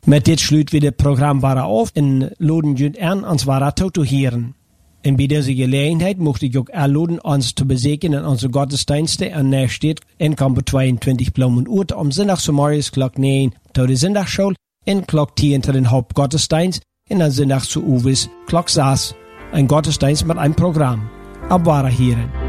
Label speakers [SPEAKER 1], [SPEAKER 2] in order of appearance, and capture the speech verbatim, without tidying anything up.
[SPEAKER 1] Met dit sluit we het programma Wara af en laden jullie aan ons Wara toe te horen. En bij deze gelegenheid mocht ik ook aanladen ons te bezoeken in onze godsdiensten aan Nijstad in kamp tweeëntwintig Bloemen-Oert om zondagsmorgens klok negen tot de zondagschool en klok tien tot den Hauptgottesdienst en dan zondags zu Uwes klok zes een gottesdienst met een programma. Ab Wara heren.